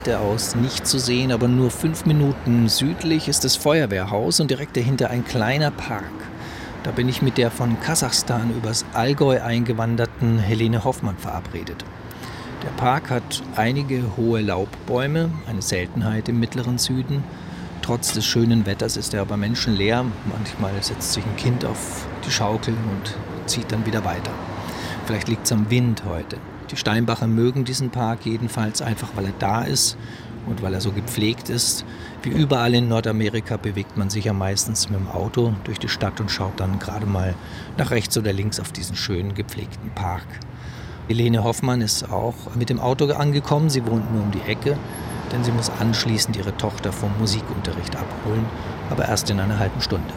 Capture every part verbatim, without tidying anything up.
Aus nicht zu sehen, aber nur fünf Minuten südlich ist das Feuerwehrhaus und direkt dahinter ein kleiner Park. Da bin ich mit der von Kasachstan übers Allgäu eingewanderten Helene Hoffmann verabredet. Der Park hat einige hohe Laubbäume, eine Seltenheit im mittleren Süden. Trotz des schönen Wetters ist er aber menschenleer. Manchmal setzt sich ein Kind auf die Schaukel und zieht dann wieder weiter. Vielleicht liegt es am Wind heute. Die Steinbacher mögen diesen Park jedenfalls einfach, weil er da ist und weil er so gepflegt ist. Wie überall in Nordamerika bewegt man sich ja meistens mit dem Auto durch die Stadt und schaut dann gerade mal nach rechts oder links auf diesen schönen gepflegten Park. Helene Hoffmann ist auch mit dem Auto angekommen. Sie wohnt nur um die Ecke, denn sie muss anschließend ihre Tochter vom Musikunterricht abholen, aber erst in einer halben Stunde.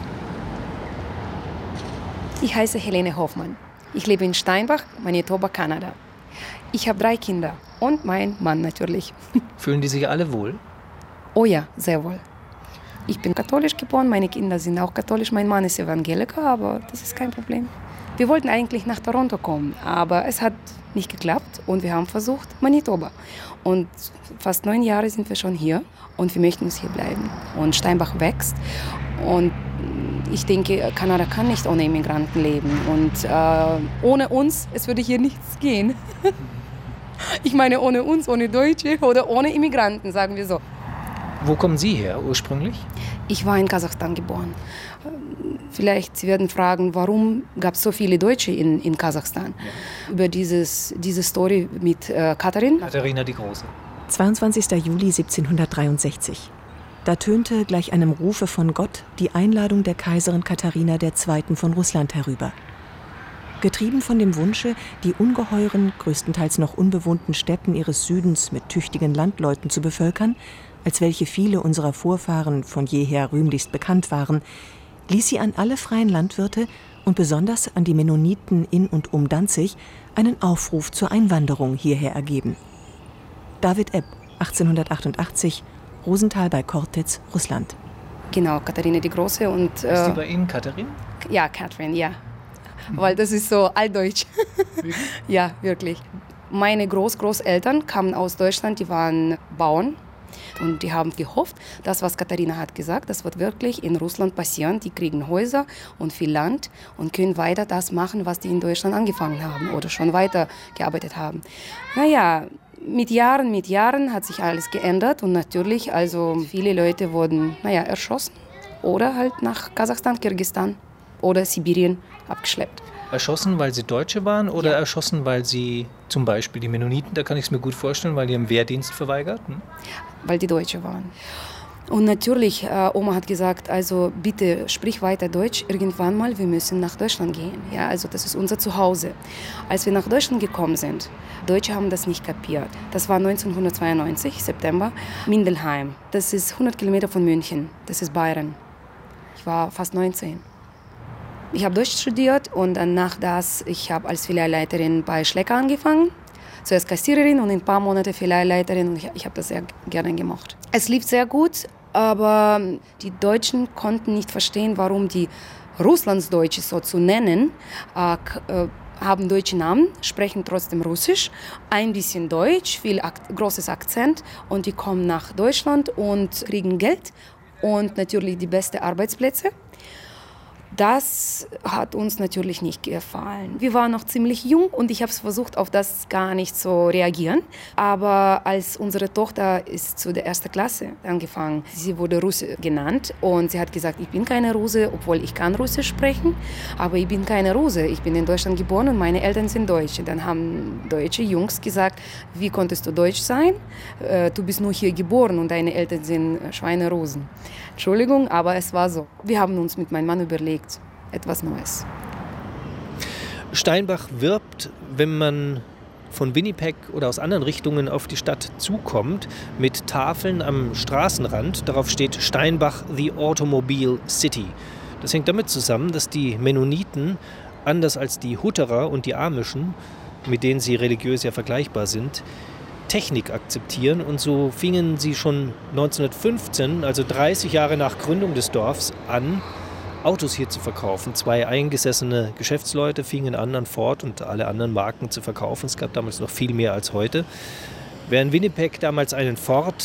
Ich heiße Helene Hoffmann. Ich lebe in Steinbach, Manitoba, Kanada. Ich habe drei Kinder und meinen Mann natürlich. Fühlen die sich alle wohl? Oh ja, sehr wohl. Ich bin katholisch geboren, meine Kinder sind auch katholisch. Mein Mann ist Evangeliker, aber das ist kein Problem. Wir wollten eigentlich nach Toronto kommen, aber es hat nicht geklappt und wir haben versucht Manitoba. Und fast neun Jahre sind wir schon hier und wir möchten uns hier bleiben. Und Steinbach wächst und ich denke, Kanada kann nicht ohne Immigranten leben und äh, ohne uns, es würde hier nichts gehen. Ich meine, ohne uns, ohne Deutsche oder ohne Immigranten, sagen wir so. Wo kommen Sie her ursprünglich? Ich war in Kasachstan geboren. Vielleicht Sie werden fragen, warum gab es so viele Deutsche in, in Kasachstan? Ja. Über dieses, diese Story mit äh, Katharin. Katharina die Große. zweiundzwanzigster Juli siebzehnhundertdreiundsechzig. Da tönte gleich einem Rufe von Gott die Einladung der Kaiserin Katharina der Zweiten von Russland herüber. Getrieben von dem Wunsche, die ungeheuren, größtenteils noch unbewohnten Steppen ihres Südens mit tüchtigen Landleuten zu bevölkern, als welche viele unserer Vorfahren von jeher rühmlichst bekannt waren, ließ sie an alle freien Landwirte und besonders an die Mennoniten in und um Danzig einen Aufruf zur Einwanderung hierher ergeben. David Epp, achtzehnhundertachtundachtzig, Rosenthal bei Chortitz, Russland. Genau, Katharina die Große. Und, äh, ist die bei Ihnen Katharin? Ja, Katharine, ja. Weil das ist so altdeutsch. Wirklich? Ja, wirklich. Meine Groß-Großeltern kamen aus Deutschland, die waren Bauern. Und die haben gehofft, das, was Katharina hat gesagt, das wird wirklich in Russland passieren. Die kriegen Häuser und viel Land und können weiter das machen, was die in Deutschland angefangen haben oder schon weiter gearbeitet haben. Naja, mit Jahren, mit Jahren hat sich alles geändert und natürlich, also viele Leute wurden, naja, erschossen oder halt nach Kasachstan, Kirgisistan oder Sibirien abgeschleppt. Erschossen, weil sie Deutsche waren oder Ja. erschossen, weil sie zum Beispiel die Mennoniten, da kann ich es mir gut vorstellen, weil die haben Wehrdienst verweigert? Hm? Weil die Deutsche waren. Und natürlich, äh, Oma hat gesagt, also bitte sprich weiter Deutsch, irgendwann mal, wir müssen nach Deutschland gehen. Ja, also das ist unser Zuhause. Als wir nach Deutschland gekommen sind, Deutsche haben das nicht kapiert. Das war neunzehnhundertzweiundneunzig, September, Mindelheim. Das ist hundert Kilometer von München, das ist Bayern. Ich war fast neunzehn. Ich habe Deutsch studiert und danach das, ich habe als Filialleiterin bei Schlecker angefangen. Zuerst Kassiererin und in ein paar Monate Filialleiterin und ich, ich habe das sehr gerne gemacht. Es lief sehr gut, aber die Deutschen konnten nicht verstehen, warum die Russlandsdeutsche so zu nennen, äh, äh, haben deutsche Namen, sprechen trotzdem Russisch, ein bisschen Deutsch, viel Ak- großes Akzent und die kommen nach Deutschland und kriegen Geld und natürlich die besten Arbeitsplätze. Das hat uns natürlich nicht gefallen. Wir waren noch ziemlich jung und ich habe versucht, auf das gar nicht zu reagieren. Aber als unsere Tochter ist zu der ersten Klasse angefangen, sie wurde Russe genannt und sie hat gesagt, ich bin keine Russe, obwohl ich kann Russisch sprechen, aber ich bin keine Russe. Ich bin in Deutschland geboren und meine Eltern sind Deutsche. Dann haben deutsche Jungs gesagt, wie konntest du Deutsch sein? Du bist nur hier geboren und deine Eltern sind Schweinerussen. Entschuldigung, aber es war so. Wir haben uns mit meinem Mann überlegt, etwas Neues. Steinbach wirbt, wenn man von Winnipeg oder aus anderen Richtungen auf die Stadt zukommt, mit Tafeln am Straßenrand. Darauf steht Steinbach, the Automobile City. Das hängt damit zusammen, dass die Mennoniten, anders als die Hutterer und die Amischen, mit denen sie religiös ja vergleichbar sind, Technik akzeptieren und so fingen sie schon neunzehnhundertfünfzehn, also dreißig Jahre nach Gründung des Dorfs, an, Autos hier zu verkaufen. Zwei eingesessene Geschäftsleute fingen an, an Ford und alle anderen Marken zu verkaufen. Es gab damals noch viel mehr als heute. Wer in Winnipeg damals einen Ford